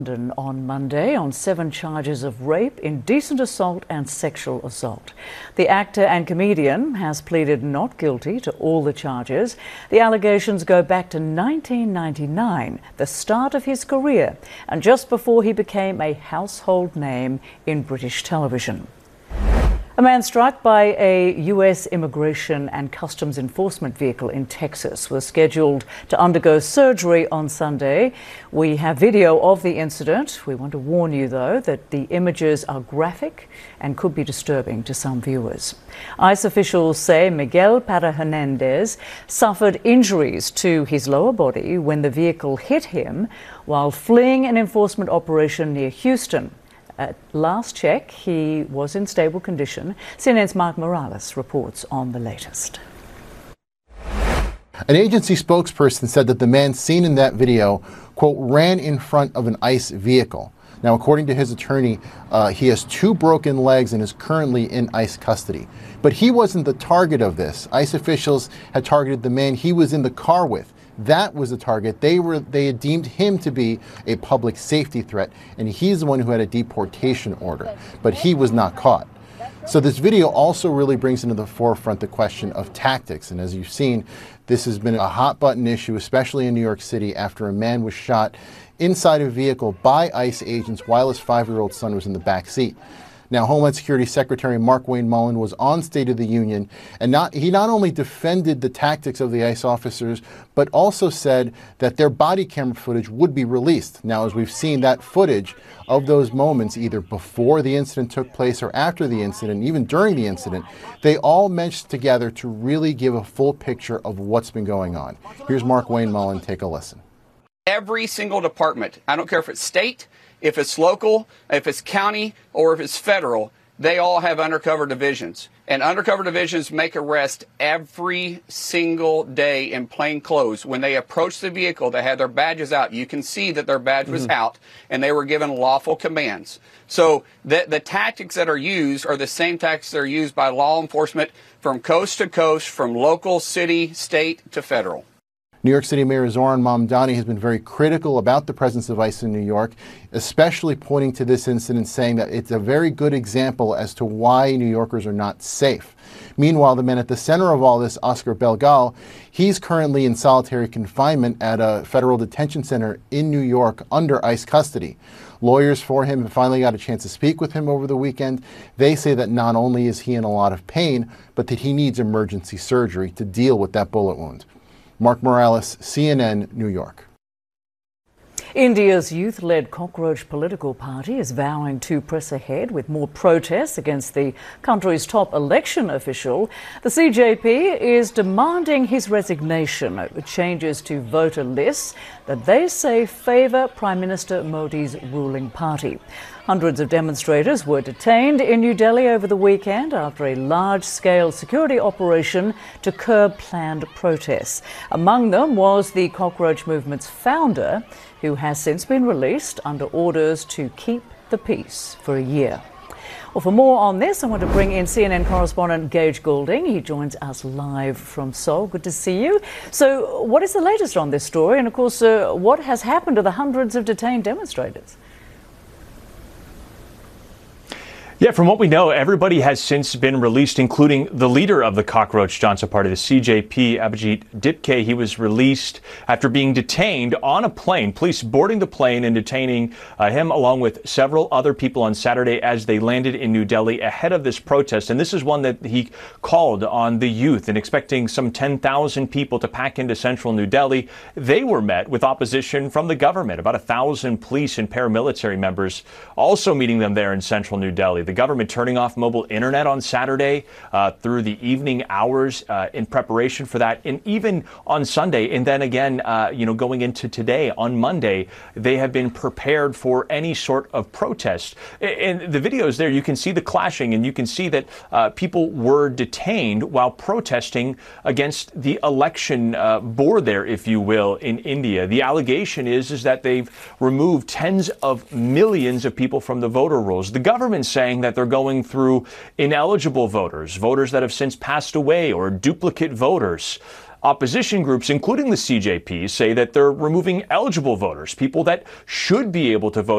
London on Monday on 7 charges of rape, indecent assault and sexual assault. The actor and comedian has pleaded not guilty to all the charges. The allegations go back to 1999, the start of his career, and just before he became a household name in British television. A man struck by a U.S. Immigration and Customs Enforcement vehicle in Texas was scheduled to undergo surgery on Sunday. We have video of the incident. We want to warn you, though, that the images are graphic and could be disturbing to some viewers. ICE officials say Miguel Para Hernandez suffered injuries to his lower body when the vehicle hit him while fleeing an enforcement operation near Houston. At last check, he was in stable condition. CNN's Mark Morales reports on the latest. An agency spokesperson said that the man seen in that video, quote, ran in front of an ICE vehicle. Now, according to his attorney, he has 2 broken legs and is currently in ICE custody. But he wasn't the target of this. ICE officials had targeted the man he was in the car with. That was the target. They had deemed him to be a public safety threat, and he's the one who had a deportation order, but he was not caught. So this video also really brings into the forefront the question of tactics. And as you've seen, this has been a hot button issue, especially in New York City, after a man was shot inside a vehicle by ICE agents while his 5-year-old son was in the back seat. Now, Homeland Security Secretary Markwayne Mullin was on State of the Union, and he not only defended the tactics of the ICE officers, but also said that their body camera footage would be released. Now, as we've seen, that footage of those moments, either before the incident took place or after the incident, even during the incident, they all meshed together to really give a full picture of what's been going on. Here's Markwayne Mullin. Take a listen. Every single department, I don't care if it's state, if it's local, if it's county, or if it's federal, they all have undercover divisions. And undercover divisions make arrests every single day in plain clothes. When they approach the vehicle, they had their badges out. You can see that their badge was out, and they were given lawful commands. So the tactics that are used are the same tactics that are used by law enforcement from coast to coast, from local, city, state to federal. New York City Mayor Zohran Mamdani has been very critical about the presence of ICE in New York, especially pointing to this incident, saying that it's a very good example as to why New Yorkers are not safe. Meanwhile, the man at the center of all this, Oscar Belgal, he's currently in solitary confinement at a federal detention center in New York under ICE custody. Lawyers for him finally got a chance to speak with him over the weekend. They say that not only is he in a lot of pain, but that he needs emergency surgery to deal with that bullet wound. Mark Morales, CNN, New York. India's youth-led Cockroach political party is vowing to press ahead with more protests against the country's top election official. The CJP is demanding his resignation over changes to voter lists that they say favour Prime Minister Modi's ruling party. Hundreds of demonstrators were detained in New Delhi over the weekend after a large-scale security operation to curb planned protests. Among them was the Cockroach Movement's founder, who has since been released under orders to keep the peace for a year. Well, for more on this, I want to bring in CNN correspondent Gage Goulding. He joins us live from Seoul. Good to see you. So what is the latest on this story? And, of course, what has happened to the hundreds of detained demonstrators? Yeah, from what we know, everybody has since been released, including the leader of the Cockroach Janata Party, the CJP, Abhijit Dipke. He was released after being detained on a plane, police boarding the plane and detaining him along with several other people on Saturday as they landed in New Delhi ahead of this protest. And this is one that he called on the youth and expecting some 10,000 people to pack into central New Delhi. They were met with opposition from the government, about 1,000 police and paramilitary members also meeting them there in central New Delhi. The government turning off mobile internet on Saturday through the evening hours in preparation for that, and even on Sunday, and then again, going into today on Monday, they have been prepared for any sort of protest. And the videos there, you can see the clashing, and you can see that people were detained while protesting against the election board there, if you will, in India. The allegation is that they've removed tens of millions of people from the voter rolls. The government's saying that they're going through ineligible voters, voters that have since passed away, or duplicate voters. Opposition groups, including the CJP, say that they're removing eligible voters, people that should be able to vote.